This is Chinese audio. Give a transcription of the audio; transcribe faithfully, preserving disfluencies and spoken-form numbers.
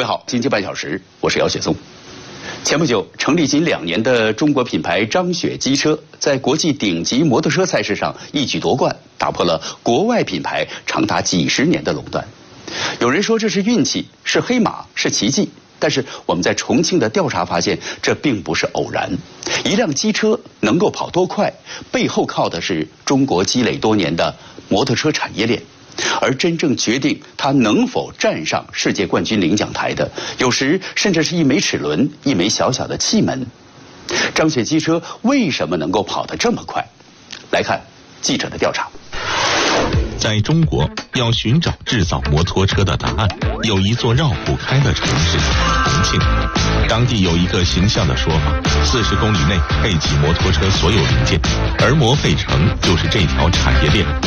好，经济半小时，我是姚雪松。前不久，成立仅两年的中国品牌张雪机车，在国际顶级摩托车赛事上一举夺冠，打破了国外品牌长达几十年的垄断。有人说这是运气，是黑马，是奇迹。但是我们在重庆的调查发现，这并不是偶然。一辆机车能够跑多快，背后靠的是中国积累多年的摩托车产业链。而真正决定它能否站上世界冠军领奖台的，有时甚至是一枚齿轮，一枚小小的气门。张雪机车为什么能够跑得这么快？来看记者的调查。 在中国，要寻找制造摩托车的答案，有一座绕不开的城市——重庆。当地有一个形象的说法：四十公里内配齐摩托车所有零件，而摩费城就是这条产业链